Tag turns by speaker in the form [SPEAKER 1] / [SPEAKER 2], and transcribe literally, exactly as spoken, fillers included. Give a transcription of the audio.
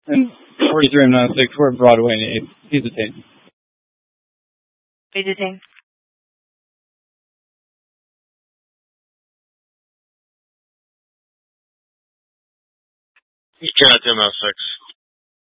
[SPEAKER 1] And forty-three M nine six, we're at Broadway and eighth. He's detained.
[SPEAKER 2] Be detained.
[SPEAKER 3] You cannot do M nine six.